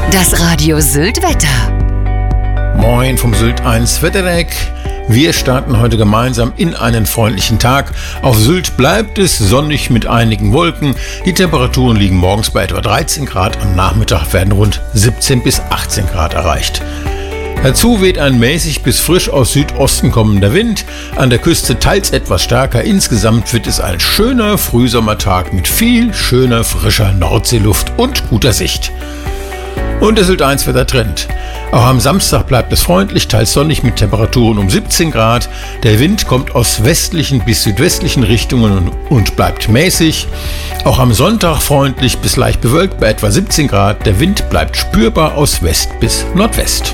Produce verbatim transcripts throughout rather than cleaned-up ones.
Das Radio Sylt-Wetter. Moin vom Sylt eins Wetterdeck. Wir starten heute gemeinsam in einen freundlichen Tag. Auf Sylt bleibt es sonnig mit einigen Wolken. Die Temperaturen liegen morgens bei etwa dreizehn Grad, am Nachmittag werden rund siebzehn bis achtzehn Grad erreicht. Dazu weht ein mäßig bis frisch aus Südosten kommender Wind, an der Küste teils etwas stärker. Insgesamt wird es ein schöner Frühsommertag mit viel schöner, frischer Nordseeluft und guter Sicht. Und der Sylt eins Wettertrend. Auch am Samstag bleibt es freundlich, teils sonnig mit Temperaturen um siebzehn Grad. Der Wind kommt aus westlichen bis südwestlichen Richtungen und bleibt mäßig. Auch am Sonntag freundlich bis leicht bewölkt bei etwa siebzehn Grad. Der Wind bleibt spürbar aus West bis Nordwest.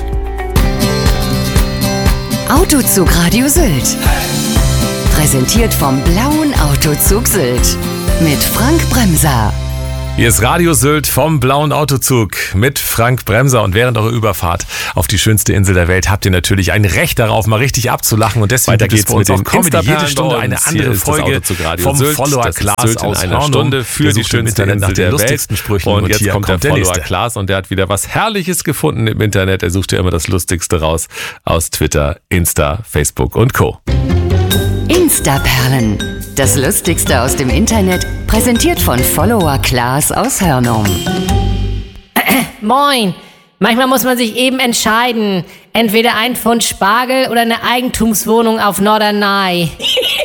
Autozug Radio Sylt. Präsentiert vom Blauen Autozug Sylt. Mit Frank Bremser. Hier ist Radio Sylt vom Blauen Autozug mit Frank Bremser. Und während eurer Überfahrt auf die schönste Insel der Welt habt ihr natürlich ein Recht darauf, mal richtig abzulachen. Und deswegen Weiter gibt es geht's bei uns mit auch den Comedy jede Insta-Perlen Stunde bei eine uns. andere Hier ist das Folge Autozug Radio vom Sylt. Follower Das Klaas Sylt in aus einer Hörnum. Stunde für Der die sucht im schönste Internet nach Insel den der lustigsten Welt. Sprüchen. Und Und jetzt hier kommt der kommt der Follower nächste. Klaas und der hat wieder was Herrliches gefunden im Internet. Er sucht ja immer das Lustigste raus aus Twitter, Insta, Facebook und Co. Insta-Perlen. Das Lustigste aus dem Internet, präsentiert von Follower Klaas aus Hörnum. Moin! Manchmal muss man sich eben entscheiden. Entweder ein Pfund Spargel oder eine Eigentumswohnung auf Norderney.